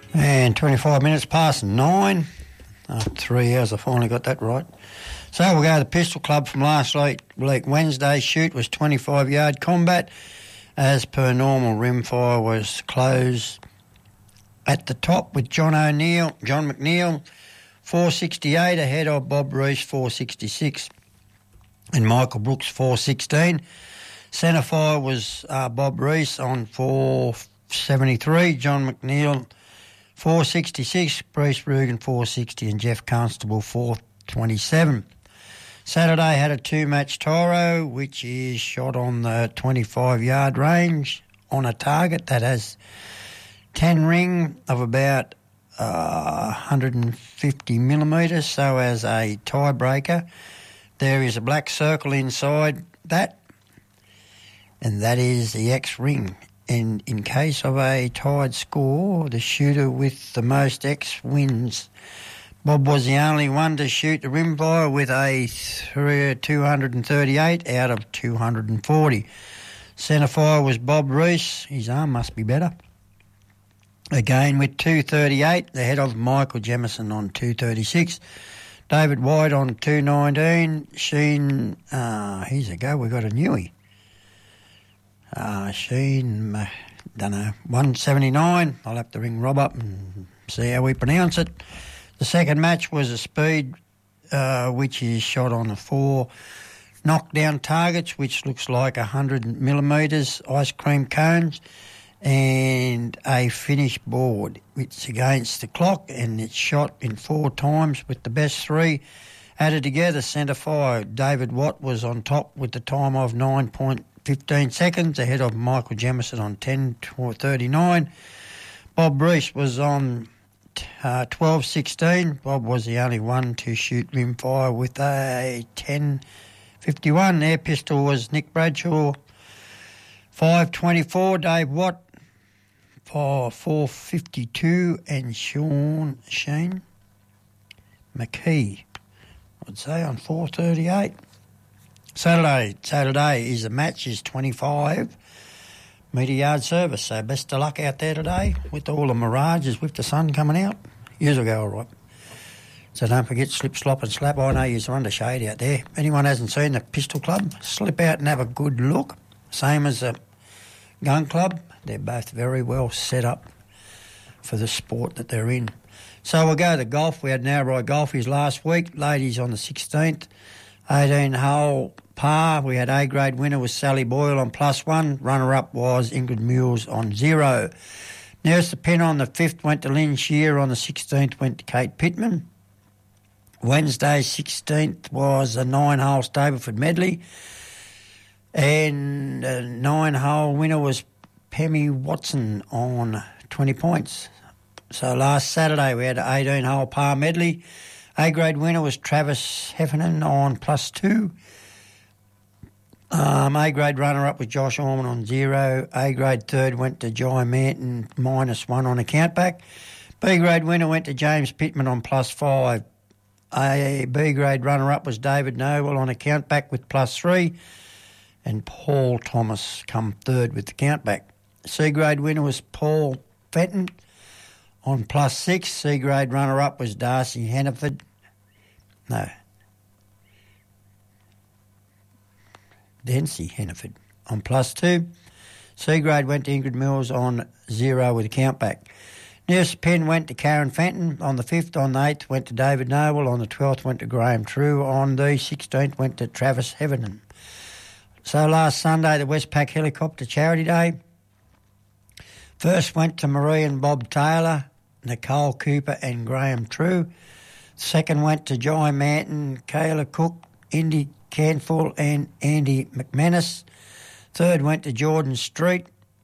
And 25 minutes past 9. After 3 hours, I finally got that right. So we'll go to the Pistol Club from last week. Wednesday's shoot was 25-yard combat. As per normal, rimfire was closed at the top with John McNeil, 468, ahead of Bob Reese, 466, and Michael Brooks, 416. Centre fire was Bob Reese on 473, John McNeil, 466, Bruce Rugen, 460, and Jeff Constable, 427. Saturday had a two-match Toro, which is shot on the 25-yard range on a target that has 10 ring of about 150 millimetres. So as a tiebreaker, there is a black circle inside that, and that is the X ring. And in case of a tied score, the shooter with the most X wins. Bob was the only one to shoot the rimfire with a 238 out of 240. Centre fire was Bob Reese. His arm must be better. Again with 238, ahead of Michael Jemison on 236. David White on 219. Sheen, here's a go, we got a newie. Sheen, don't know, 179. I'll have to ring Rob up and see how we pronounce it. The second match was a speed, which is shot on the 4 knockdown targets, which looks like 100 millimetres, ice cream cones, and a finish board. It's against the clock, and it's shot in 4 times with the best 3 added together. Centre fire, David Watt was on top with the time of 9.15 seconds, ahead of Michael Jemison on 10.39. Bob Reese was on 12.16. Bob was the only one to shoot rimfire with a 10.51. Air pistol was Nick Bradshaw, 5.24. Dave Watt for 4.52, and Shane McKee, I'd say, on 4.38. Saturday is the match is 25 metre yard service, so best of luck out there today with all the mirages with the sun coming out. Yours will go all right. So don't forget slip, slop and slap. I know you're under shade out there. Anyone hasn't seen the Pistol Club, slip out and have a good look. Same as the Gun Club. They're both very well set up for the sport that they're in. So we'll go to golf. We had an outright golfies last week. Ladies on the 16th. 18-hole par. We had A-grade winner was Sally Boyle on +1. Runner-up was Ingrid Mules on 0. Nearest the pin on the 5th went to Lynn Shear. On the 16th went to Kate Pittman. Wednesday 16th was a 9-hole Stableford medley. And a 9-hole winner was Pemmy Watson on 20 points. So last Saturday we had an 18-hole par medley. A-grade winner was Travis Heffernan on +2. A-grade runner-up was Josh Orman on 0. A-grade third went to Jai Manton, -1 on account back. B-grade winner went to James Pittman on +5. A B-grade runner-up was David Noble on account back with +3. And Paul Thomas come third with the count back. C-grade winner was Paul Fenton on +6. C-grade runner-up was Darcy Hannaford. Dancy Hannaford on +2. C-grade went to Ingrid Mills on 0 with a count back. Nearest pin went to Karen Fenton on the 5th. On the 8th went to David Noble. On the 12th went to Graham True. On the 16th went to Travis Heffernan. So last Sunday, the Westpac Helicopter Charity Day. First went to Marie and Bob Taylor, Nicole Cooper and Graham True. Second went to Jai Manton, Kayla Cook, Indy Canfull and Andy McManus. Third went to Jordan Street,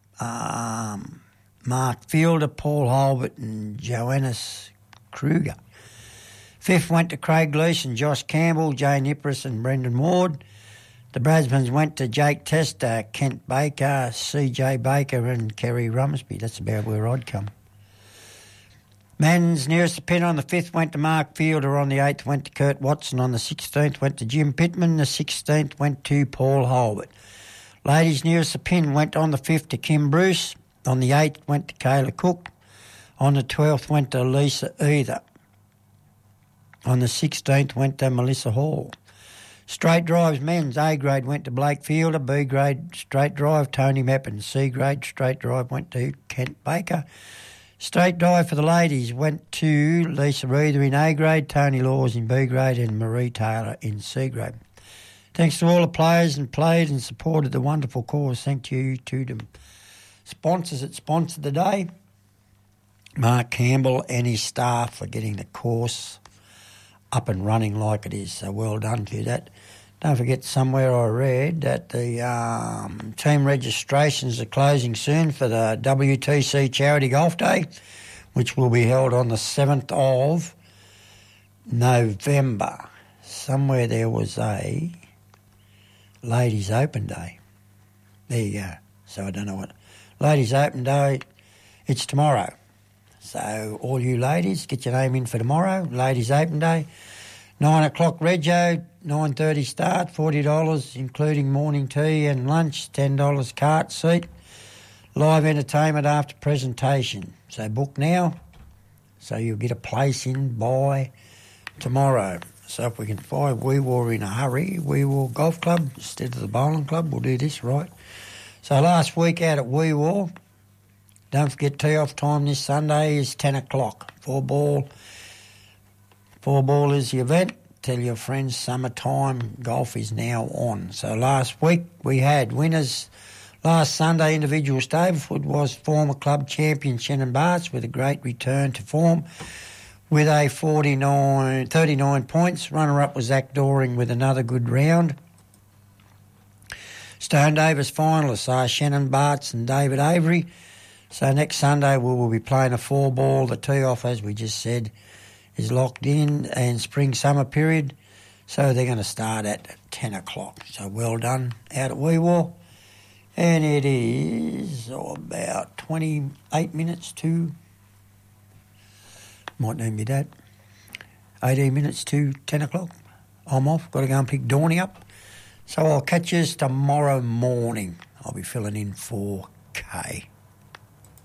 Mark Fielder, Paul Holbert and Joannis Kruger. Fifth went to Craig Gleeson, Josh Campbell, Jay Nipris and Brendan Ward. The Bradmans went to Jake Tester, Kent Baker, CJ Baker and Kerry Rumsby. That's about where I'd come. Men's nearest the pin on the 5th went to Mark Fielder. On the 8th went to Kurt Watson. On the 16th went to Jim Pittman. The 16th went to Paul Holbert. Ladies nearest the pin went on the 5th to Kim Bruce. On the 8th went to Kayla Cook. On the 12th went to Lisa Either. On the 16th went to Melissa Hall. Straight drives men's, A grade went to Blake Fielder, B grade straight drive Tony Meppin, C grade straight drive went to Kent Baker. Straight drive for the ladies went to Lisa Either in A grade, Tony Laws in B grade and Marie Taylor in C grade. Thanks to all the players and played and supported the wonderful cause. Thank you to the sponsors that sponsored the day. Mark Campbell and his staff for getting the course up and running like it is. So well done to that. Don't forget, somewhere I read that the team registrations are closing soon for the WTC Charity Golf Day, which will be held on the 7th of November. Somewhere there was a Ladies Open Day. There you go. So I don't know what. Ladies Open Day, it's tomorrow. So all you ladies, get your name in for tomorrow, Ladies Open Day. 9 o'clock rego, 9:30 start, $40, including morning tea and lunch, $10 cart seat. Live entertainment after presentation. So book now, so you'll get a place in by tomorrow. So if we can find Wee Waa in a hurry, Wee Waa Golf Club instead of the bowling club, we'll do this right. So last week out at Wee Waa, don't forget tee-off time this Sunday is 10 o'clock. Four ball is the event. Tell your friends summertime golf is now on. So last week we had winners. Last Sunday, individual Stableford was former club champion Shannon Bartz with a great return to form with a 39 points. Runner-up was Zach Doring with another good round. Stone Davis finalists are Shannon Bartz and David Avery. So next Sunday we will be playing a four ball. The tee-off, as we just said, is locked in, and spring-summer period, so they're going to start at 10 o'clock. So well done out at Wee Waa. And it is about 28 minutes to, might name me that, 18 minutes to 10 o'clock. I'm off, got to go and pick Dawny up. So I'll catch you tomorrow morning. I'll be filling in 4K.